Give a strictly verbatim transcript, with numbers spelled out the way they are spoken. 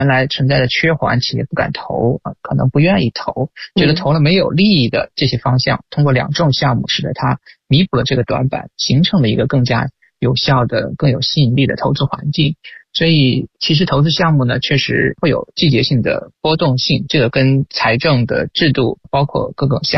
原来存在的缺环，企业不敢投，呃、可能不愿意投，觉得投了没有利益的这些方向，嗯、通过两种项目使得它弥补了这个短板，形成了一个更加有效的、更有吸引力的投资环境。所以其实投资项目呢，确实会有季节性的波动性，这个跟财政的制度包括各个项